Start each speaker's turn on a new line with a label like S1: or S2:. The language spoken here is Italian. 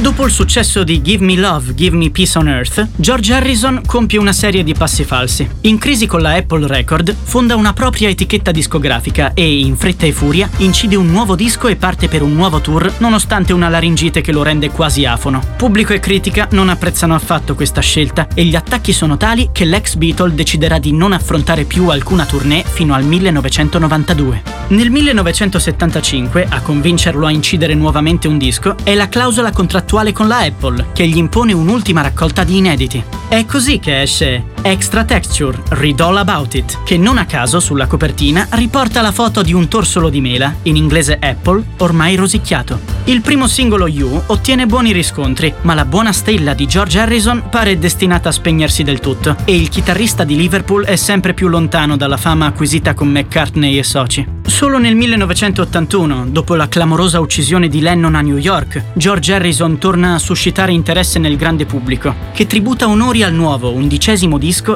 S1: Dopo il successo di Give Me Love, Give Me Peace on Earth, George Harrison compie una serie di passi falsi. In crisi con la Apple Record, fonda una propria etichetta discografica e, in fretta e furia, incide un nuovo disco e parte per un nuovo tour, nonostante una laringite che lo rende quasi afono. Pubblico e critica non apprezzano affatto questa scelta e gli attacchi sono tali che l'ex Beatle deciderà di non affrontare più alcuna tournée fino al 1992. Nel 1975, a convincerlo a incidere nuovamente un disco, è la clausola contrattuale con la Apple, che gli impone un'ultima raccolta di inediti. È così che esce Extra Texture, Read All About It, che non a caso sulla copertina riporta la foto di un torsolo di mela, in inglese Apple, ormai rosicchiato. Il primo singolo You ottiene buoni riscontri, ma la buona stella di George Harrison pare destinata a spegnersi del tutto, e il chitarrista di Liverpool è sempre più lontano dalla fama acquisita con McCartney e soci. Solo nel 1981, dopo la clamorosa uccisione di Lennon a New York, George Harrison torna a suscitare interesse nel grande pubblico, che tributa onori al nuovo, 11° disco